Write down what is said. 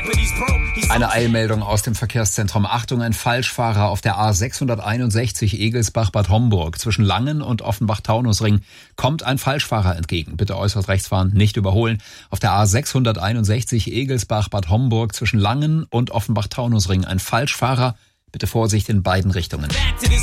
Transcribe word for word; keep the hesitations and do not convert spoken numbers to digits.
Eine Eilmeldung aus dem Verkehrszentrum. Achtung, ein Falschfahrer auf der A sechshunderteinundsechzig Egelsbach-Bad Homburg. Zwischen Langen und Offenbach-Taunusring kommt ein Falschfahrer entgegen. Bitte äußerst rechts fahren, nicht überholen. Auf der A sechshunderteinundsechzig Egelsbach-Bad Homburg zwischen Langen und Offenbach-Taunusring ein Falschfahrer. Bitte Vorsicht in beiden Richtungen.